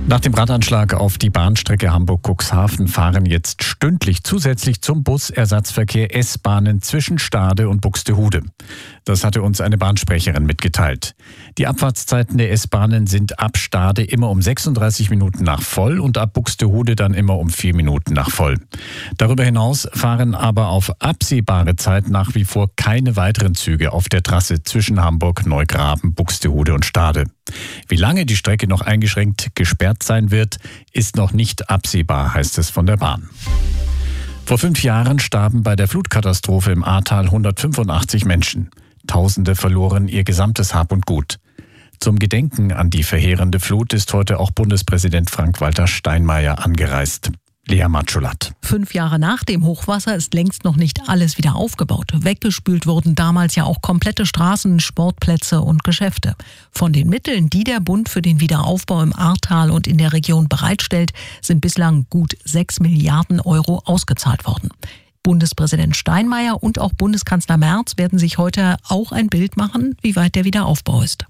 Nach dem Brandanschlag auf die Bahnstrecke Hamburg-Cuxhaven fahren jetzt stündlich zusätzlich zum Busersatzverkehr S-Bahnen zwischen Stade und Buxtehude. Das hatte uns eine Bahnsprecherin mitgeteilt. Die Abfahrtszeiten der S-Bahnen sind ab Stade immer um 36 Minuten nach voll und ab Buxtehude dann immer um 4 Minuten nach voll. Darüber hinaus fahren aber auf absehbare Zeit nach wie vor keine weiteren Züge auf der Trasse zwischen Hamburg, Neugraben, Buxtehude und Stade. Wie lange die Strecke noch eingeschränkt gesperrt sein wird, ist noch nicht absehbar, heißt es von der Bahn. Vor 5 Jahren starben bei der Flutkatastrophe im Ahrtal 185 Menschen. Tausende verloren ihr gesamtes Hab und Gut. Zum Gedenken an die verheerende Flut ist heute auch Bundespräsident Frank-Walter Steinmeier angereist. Lea Matschulat. 5 Jahre nach dem Hochwasser ist längst noch nicht alles wieder aufgebaut. Weggespült wurden damals ja auch komplette Straßen, Sportplätze und Geschäfte. Von den Mitteln, die der Bund für den Wiederaufbau im Ahrtal und in der Region bereitstellt, sind bislang gut 6 Milliarden Euro ausgezahlt worden. Bundespräsident Steinmeier und auch Bundeskanzler Merz werden sich heute auch ein Bild machen, wie weit der Wiederaufbau ist.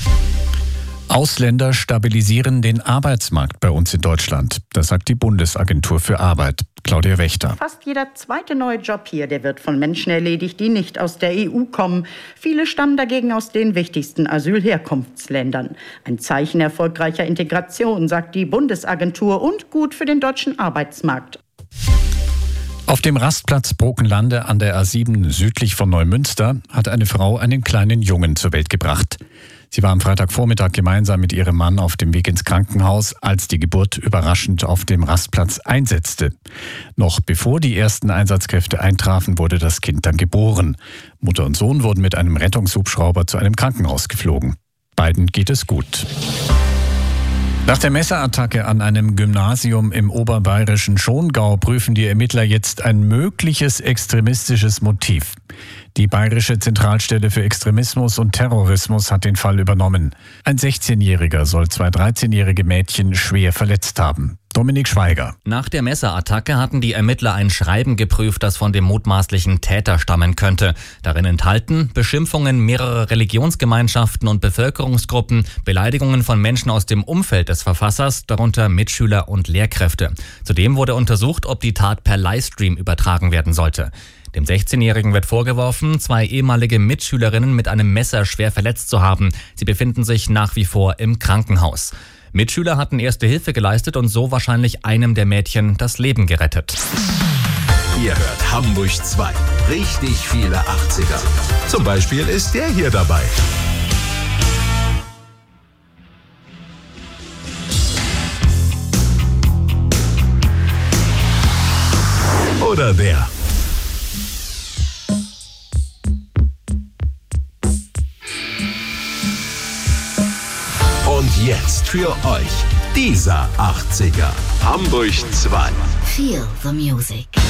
Ausländer stabilisieren den Arbeitsmarkt bei uns in Deutschland. Das sagt die Bundesagentur für Arbeit. Claudia Wächter. Fast jeder zweite neue Job hier, der wird von Menschen erledigt, die nicht aus der EU kommen. Viele stammen dagegen aus den wichtigsten Asylherkunftsländern. Ein Zeichen erfolgreicher Integration, sagt die Bundesagentur, und gut für den deutschen Arbeitsmarkt. Auf dem Rastplatz Brokenlande an der A7 südlich von Neumünster hat eine Frau einen kleinen Jungen zur Welt gebracht. Sie war am Freitagvormittag gemeinsam mit ihrem Mann auf dem Weg ins Krankenhaus, als die Geburt überraschend auf dem Rastplatz einsetzte. Noch bevor die ersten Einsatzkräfte eintrafen, wurde das Kind dann geboren. Mutter und Sohn wurden mit einem Rettungshubschrauber zu einem Krankenhaus geflogen. Beiden geht es gut. Nach der Messerattacke an einem Gymnasium im oberbayerischen Schongau prüfen die Ermittler jetzt ein mögliches extremistisches Motiv. Die Bayerische Zentralstelle für Extremismus und Terrorismus hat den Fall übernommen. Ein 16-Jähriger soll 2 13-jährige Mädchen schwer verletzt haben. Dominik Schweiger. Nach der Messerattacke hatten die Ermittler ein Schreiben geprüft, das von dem mutmaßlichen Täter stammen könnte. Darin enthalten Beschimpfungen mehrerer Religionsgemeinschaften und Bevölkerungsgruppen, Beleidigungen von Menschen aus dem Umfeld des Verfassers, darunter Mitschüler und Lehrkräfte. Zudem wurde untersucht, ob die Tat per Livestream übertragen werden sollte. Dem 16-Jährigen wird vorgeworfen, 2 ehemalige Mitschülerinnen mit einem Messer schwer verletzt zu haben. Sie befinden sich nach wie vor im Krankenhaus. Mitschüler hatten erste Hilfe geleistet und so wahrscheinlich einem der Mädchen das Leben gerettet. Ihr hört Hamburg 2. Richtig viele 80er. Zum Beispiel ist der hier dabei. Oder der. Und jetzt für euch dieser 80er. Hamburg 2. Feel the music.